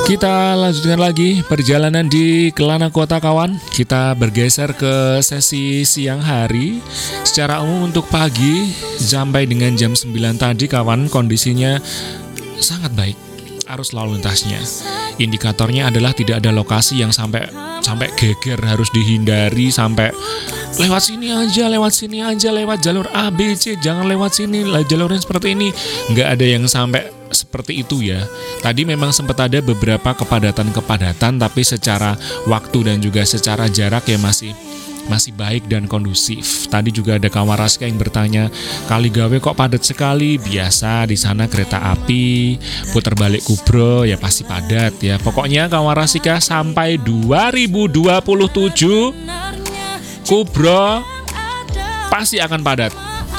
Kita lanjutkan lagi perjalanan di Kelana Kota kawan. Kita bergeser ke sesi siang hari. Secara umum untuk pagi sampai dengan jam 9 tadi kawan, kondisinya sangat baik. Arus lalu lintasnya, indikatornya adalah tidak ada lokasi yang sampai geger harus dihindari, sampai lewat sini aja, lewat jalur A, B, C, jangan lewat sini, jalurnya seperti ini. Nggak ada yang sampai seperti itu ya. Tadi memang sempat ada beberapa kepadatan, tapi secara waktu dan juga secara jarak ya masih baik dan kondusif. Tadi juga ada kawan Raska yang bertanya, Kaligawe kok padat sekali? Biasa, di sana kereta api, putar balik Kubro ya pasti padat ya. Pokoknya kawan Raska sampai 2027 Kubro pasti akan padat.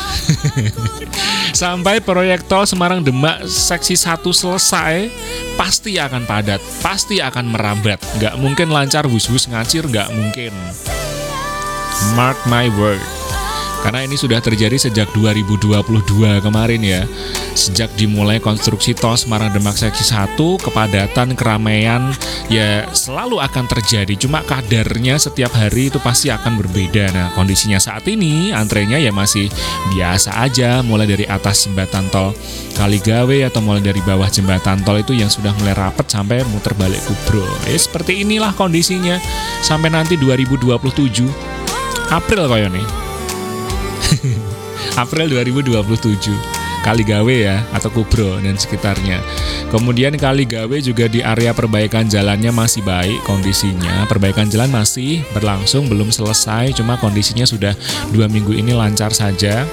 Sampai proyek tol Semarang Demak seksi 1 selesai, pasti akan padat, pasti akan merambat. Nggak mungkin lancar wus-wus ngacir, nggak mungkin. Mark my word. Karena ini sudah terjadi sejak 2022 kemarin ya. Sejak dimulai konstruksi tol Semarang Demak seksi 1, kepadatan, keramaian ya selalu akan terjadi. Cuma kadarnya setiap hari itu pasti akan berbeda. Nah, kondisinya saat ini antrenya ya masih biasa aja, mulai dari atas jembatan tol Kaligawe atau mulai dari bawah jembatan tol itu yang sudah mulai rapet sampai muter balik Kubro. Seperti inilah kondisinya sampai nanti 2027 April koyo nih. April 2027 Kaligawe ya, atau Kubro dan sekitarnya. Kemudian Kaligawe juga di area perbaikan jalannya masih baik kondisinya. Perbaikan jalan masih berlangsung, belum selesai, cuma kondisinya sudah 2 minggu ini lancar saja.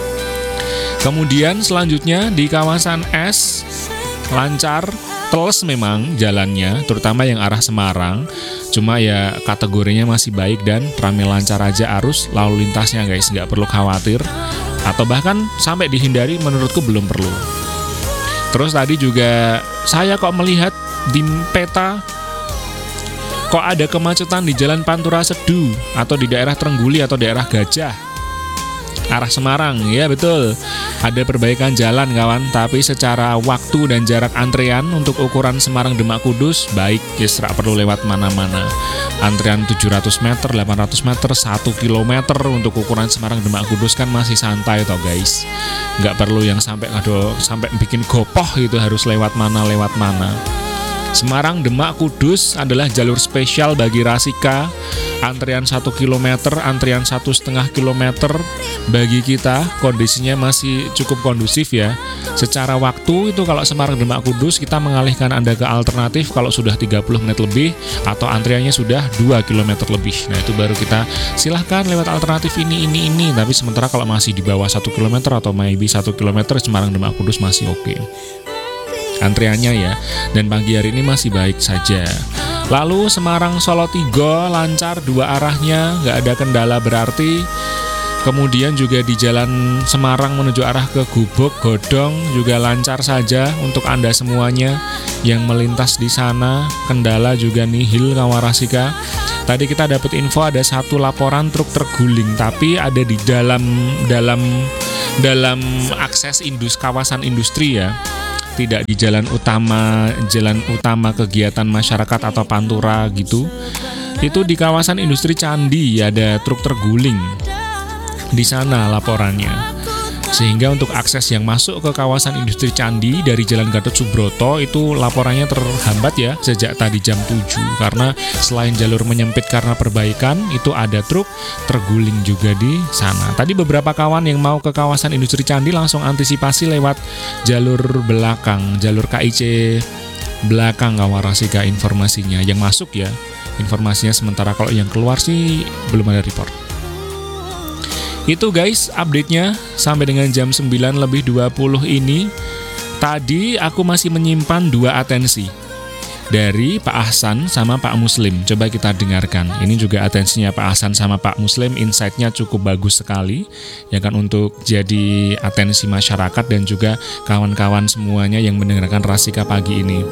Kemudian selanjutnya di kawasan S lancar, teles memang jalannya, terutama yang arah Semarang. Cuma ya kategorinya masih baik dan ramai lancar aja arus lalu lintasnya guys, nggak perlu khawatir. Atau bahkan sampai dihindari menurutku belum perlu. Terus tadi juga saya kok melihat di peta kok ada kemacetan di Jalan Pantura Sedu atau di daerah Trengguli atau daerah Gajah arah Semarang. Ya betul, ada perbaikan jalan kawan, tapi secara waktu dan jarak antrean untuk ukuran Semarang Demak Kudus baik, ya serak perlu lewat mana-mana. Antrean 700 meter, 800 meter, 1 km untuk ukuran Semarang Demak Kudus kan masih santai toh guys. Nggak perlu yang sampai bikin gopoh gitu harus lewat mana. Semarang Demak Kudus adalah jalur spesial bagi Rasika. Antrian 1 km, antrian 1,5 km bagi kita kondisinya masih cukup kondusif ya. Secara waktu itu kalau Semarang Demak Kudus kita mengalihkan Anda ke alternatif kalau sudah 30 menit lebih atau antriannya sudah 2 km lebih. Nah itu baru kita silahkan lewat alternatif ini. Tapi sementara kalau masih di bawah 1 km atau maybe 1 km Semarang Demak Kudus masih oke antriannya ya, dan pagi hari ini masih baik saja. Lalu Semarang Solo Tigo lancar 2 arahnya, nggak ada kendala berarti. Kemudian juga di jalan Semarang menuju arah ke Gubuk, Godong juga lancar saja untuk Anda semuanya yang melintas di sana. Kendala juga nihil Kawarasika. Tadi kita dapat info ada 1 laporan truk terguling, tapi ada di dalam akses kawasan industri ya. Tidak di jalan utama kegiatan masyarakat atau pantura gitu. Itu di kawasan industri Candi ada truk terguling. Di sana laporannya. Sehingga untuk akses yang masuk ke kawasan industri Candi dari Jalan Gatot Subroto itu laporannya terhambat ya sejak tadi jam 7 karena selain jalur menyempit karena perbaikan itu ada truk terguling juga di sana. Tadi beberapa kawan yang mau ke kawasan industri Candi langsung antisipasi lewat jalur belakang, jalur KIC belakang Kawarasika informasinya. Yang masuk ya informasinya, sementara kalau yang keluar sih belum ada report. Itu guys update-nya sampai dengan jam 9:20 ini. Tadi aku masih menyimpan 2 atensi dari Pak Ahsan sama Pak Muslim. Coba kita dengarkan. Ini juga atensinya Pak Ahsan sama Pak Muslim, insight-nya cukup bagus sekali ya kan, untuk jadi atensi masyarakat dan juga kawan-kawan semuanya yang mendengarkan Rasika pagi ini.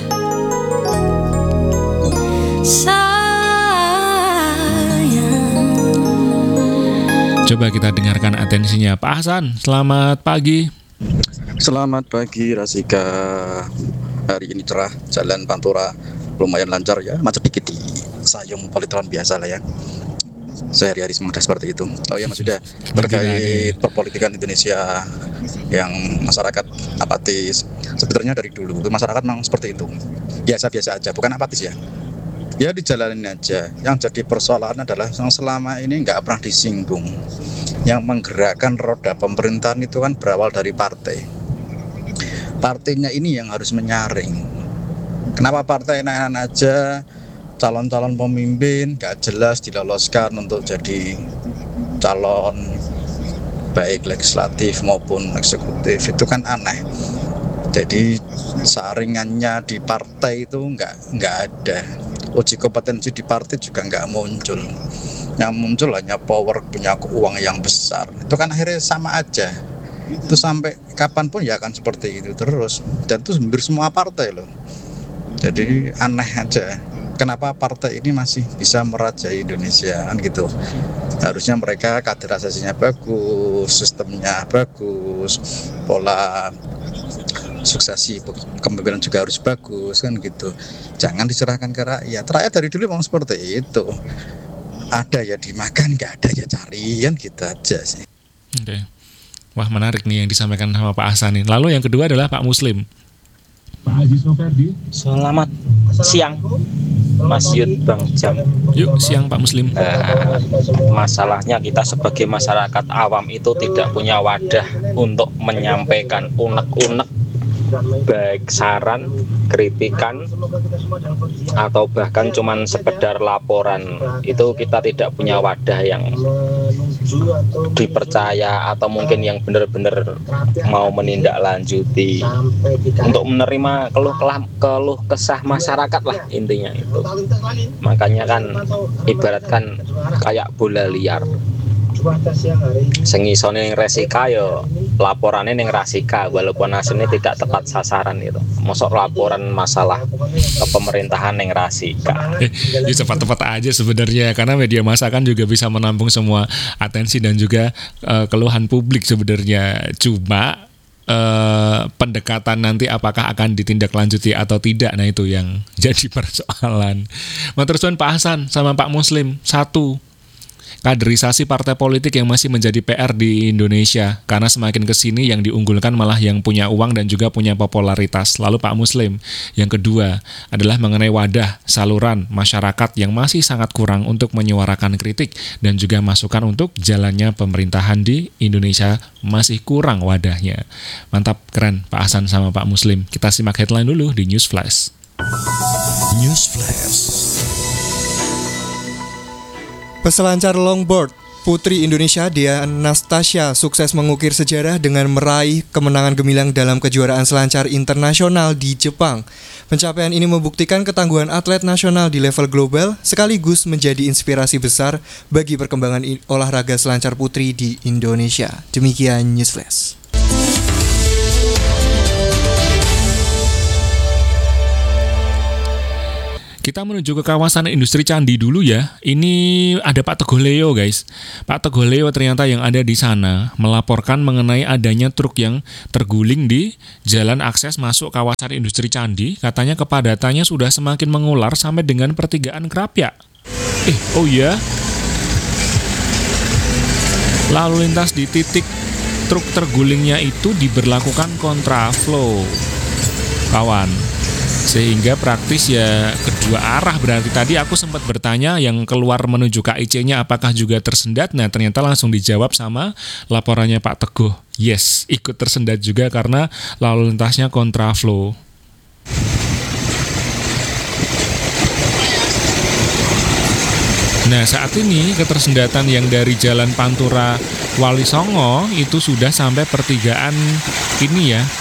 Coba kita dengarkan atensinya Pak Hasan. Selamat pagi. Selamat pagi Rasika. hari ini cerah, jalan Pantura lumayan lancar ya, macet dikit di Sayung Politron biasa lah ya. Sehari-hari semudah seperti itu. Oh ya Mas Yuda, terkait perpolitikan Indonesia yang masyarakat apatis, sebenarnya dari dulu masyarakat memang seperti itu, biasa-biasa aja, bukan apatis ya. Ya dijalanin aja. Yang jadi persoalan adalah yang selama ini nggak pernah disinggung. Yang menggerakkan roda pemerintahan itu kan berawal dari partai. Partainya ini yang harus menyaring. Kenapa partai enak-enak aja, calon-calon pemimpin nggak jelas diloloskan untuk jadi calon baik legislatif maupun eksekutif, itu kan aneh. Jadi saringannya di partai itu nggak ada. Uji kompetensi di partai juga nggak muncul. Yang muncul hanya power, punya uang yang besar. Itu kan akhirnya sama aja. Itu sampai kapanpun ya akan seperti itu terus. Dan itu hampir semua partai loh. Jadi aneh aja. Kenapa partai ini masih bisa merajai Indonesia kan gitu. Harusnya mereka kaderisasinya bagus, sistemnya bagus, pola suksesi kepemimpinan juga harus bagus kan gitu. Jangan diserahkan ke rakyat. Rakyat dari dulu memang seperti itu. Ada ya dimakan, nggak ada ya cari kan gitu aja sih. Oke. Wah menarik nih yang disampaikan sama Pak Hasan nih. Lalu yang kedua adalah Pak Muslim. Selamat siang Mas Yud, Bang Jam. Yuk siang Pak Muslim. Masalahnya kita sebagai masyarakat awam itu tidak punya wadah untuk menyampaikan unek-unek, baik saran, kritikan, atau bahkan cuman sekedar laporan. Itu kita tidak punya wadah yang dipercaya atau mungkin yang benar-benar mau menindaklanjuti untuk menerima keluh kesah masyarakat lah, intinya itu. Makanya kan ibaratkan kayak bola liar, sing isone ning resika yo laporane ning rasika, walaupun hasilnya tidak tepat sasaran itu. Mosok laporan masalah kepemerintahan ning rasika. Ya cepat-cepat aja sebenarnya, karena media massa kan juga bisa menampung semua atensi dan juga keluhan publik sebenarnya. Cuma pendekatan nanti apakah akan ditindaklanjuti atau tidak, nah itu yang jadi persoalan. Matursuun Pak Hasan sama Pak Muslim. Satu, kaderisasi partai politik yang masih menjadi PR di Indonesia, karena semakin kesini yang diunggulkan malah yang punya uang dan juga punya popularitas. Lalu Pak Muslim, yang kedua adalah mengenai wadah saluran masyarakat yang masih sangat kurang untuk menyuarakan kritik dan juga masukan untuk jalannya pemerintahan di Indonesia, masih kurang wadahnya. Mantap, keren Pak Hasan sama Pak Muslim. Kita simak headline dulu di News Flash. News Flash. Peselancar longboard putri Indonesia Dea Anastasia sukses mengukir sejarah dengan meraih kemenangan gemilang dalam kejuaraan selancar internasional di Jepang. Pencapaian ini membuktikan ketangguhan atlet nasional di level global sekaligus menjadi inspirasi besar bagi perkembangan olahraga selancar putri di Indonesia. Demikian News Flash. Kita menuju ke kawasan industri Candi dulu ya. Ini ada Pak Teguh Leo guys. Pak Teguh Leo ternyata yang ada di sana melaporkan mengenai adanya truk yang terguling di jalan akses masuk kawasan industri Candi. Katanya kepadatannya sudah semakin mengular sampai dengan pertigaan Krapyak. Oh iya. Lalu lintas di titik truk tergulingnya itu diberlakukan kontraflow, kawan. Sehingga praktis ya kedua arah. Berarti tadi aku sempat bertanya yang keluar menuju KIC-nya apakah juga tersendat. Nah ternyata langsung dijawab sama laporannya Pak Teguh. Yes, ikut tersendat juga karena lalu lintasnya kontraflow. Nah saat ini ketersendatan yang dari Jalan Pantura Wali Songo itu sudah sampai pertigaan ini ya,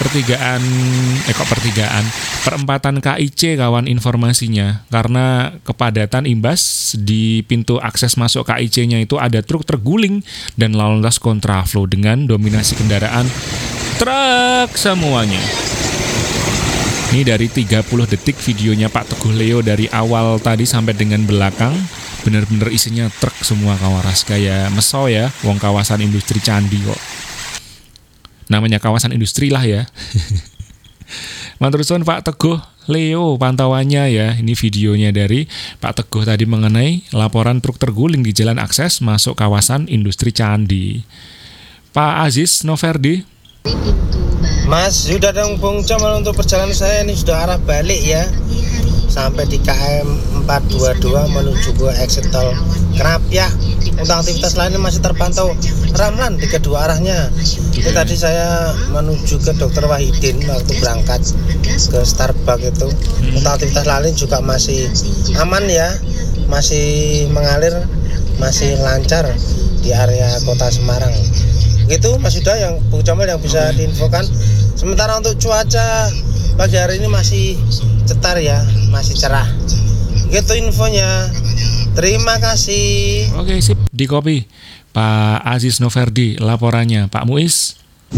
perempatan KIC kawan informasinya, karena kepadatan imbas di pintu akses masuk KIC-nya itu ada truk terguling dan lalu lintas kontraflow dengan dominasi kendaraan truk semuanya. Ini dari 30 detik videonya Pak Teguh Leo dari awal tadi sampai dengan belakang. Bener-bener isinya truk semua kawaras, kayak meso ya, wong kawasan industri Candi kok. Namanya kawasan industri lah ya. Matur suwun Pak Teguh Leo pantauannya ya. Ini videonya dari Pak Teguh tadi mengenai laporan truk terguling di jalan akses masuk kawasan industri Candi. Pak Aziz Noverdi. Mas, sudah dong Bung Jamal, untuk perjalanan saya ini sudah arah balik ya. Sampai di KM 422 menuju ke exit tol Kerapia. Untuk aktivitas lainnya masih terpantau ramlan di kedua arahnya. Ini tadi saya menuju ke Dr. Wahidin waktu berangkat ke Starbucks itu. Untuk aktivitas lain juga masih aman ya, masih mengalir, masih lancar di area kota Semarang. Gitu Mas Yuda yang Bung Jamal yang bisa diinfokan. Sementara untuk cuaca pagi hari ini masih cetar ya, masih cerah. Gitu infonya. Terima kasih. Oke, sip, di copy. Pak Aziz Noverdi laporannya. Pak Muiz.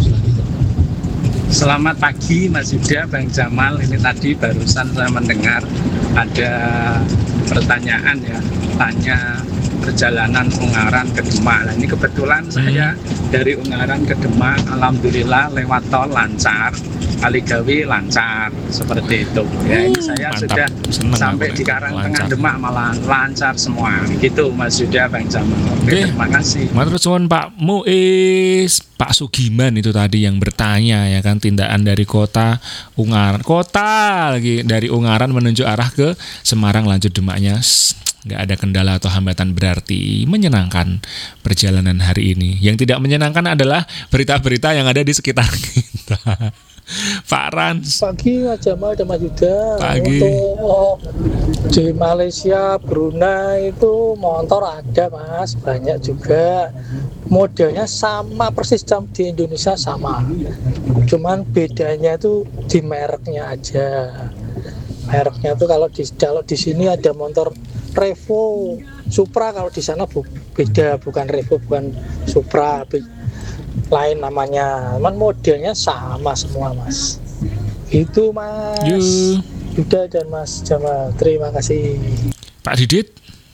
Selamat pagi Mas Yuda, Bang Jamal. Ini tadi barusan saya mendengar ada pertanyaan ya, tanya perjalanan Ungaran ke Demak. Nah, ini kebetulan saya dari Ungaran ke Demak, alhamdulillah lewat tol lancar, Kaligawe lancar, seperti itu. Ya, ini saya mantap. sudah Seneng sampai aku di nih, Karangtengah lancar. Demak malah lancar semua. Gitu Mas Yuda, Bang Jamal. Oke, Oke. terima kasih. Matur suwun Pak Muiz. Pak Sugiman itu tadi yang bertanya ya kan, tindakan dari kota Ungaran. Kota lagi dari Ungaran menuju arah ke Semarang lanjut Demaknya. Nggak ada kendala atau hambatan, berarti menyenangkan perjalanan hari ini. Yang tidak menyenangkan adalah berita-berita yang ada di sekitar kita. Pak Rans. Pagi Mas Jamal dan Mas Yuda. Pagi. Untuk di Malaysia, Brunei itu motor ada Mas, banyak juga. Modelnya sama persis jam di Indonesia sama. Cuman bedanya itu di mereknya aja. Mereknya tuh kalau di sini ada motor Revo, Supra, kalau di sana beda, bukan Revo, bukan Supra, lain namanya. Cuman modelnya sama semua Mas. Itu Mas Yuk. Yuda dan Mas Jamal. Terima kasih. Pak Didit.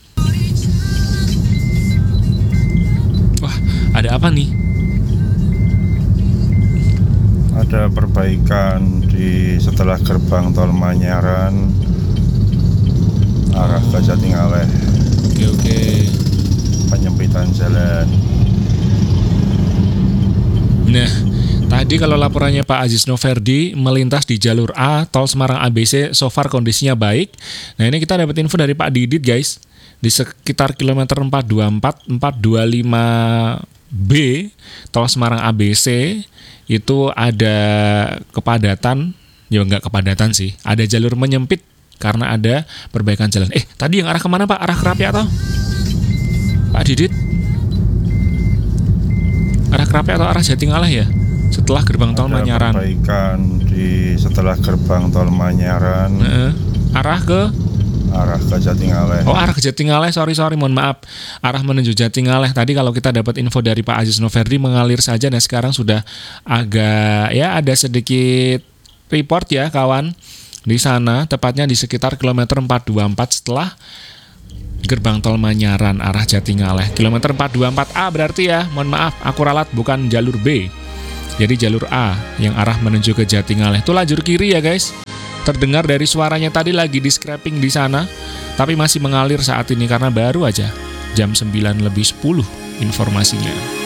Wah, ada apa nih? Ada perbaikan di setelah gerbang tol Manyaran arah ke Jatingaleh, Oke. penyempitan jalan. Nah, tadi kalau laporannya Pak Aziz Noverdi melintas di jalur A tol Semarang ABC, so far kondisinya baik. Nah, ini kita dapat info dari Pak Didit guys. Di sekitar kilometer 424, 425B tol Semarang ABC itu ada kepadatan, ya nggak kepadatan sih, ada jalur menyempit karena ada perbaikan jalan. Tadi yang arah kemana Pak? Arah Kerapia atau? Pak Didit? Arah Kerapia atau arah Jatingaleh ya? Setelah gerbang tol Ada Manyaran. perbaikan di setelah gerbang tol Manyaran Arah ke? arah ke Jatingaleh. Oh, arah ke Jatingaleh, sorry, mohon maaf. Arah menuju Jatingaleh. Tadi kalau kita dapat info dari Pak Aziz Noverdi mengalir saja, dan sekarang sudah agak, ya ada sedikit report ya kawan. Di sana, tepatnya di sekitar kilometer 424 setelah gerbang tol Manyaran arah Jatingaleh. Kilometer 424A berarti ya, mohon maaf, aku ralat bukan jalur B. Jadi jalur A yang arah menuju ke Jatingaleh. Itu lajur kiri ya guys. Terdengar dari suaranya tadi lagi di scrapping di sana, tapi masih mengalir saat ini karena baru aja jam 9:10 informasinya.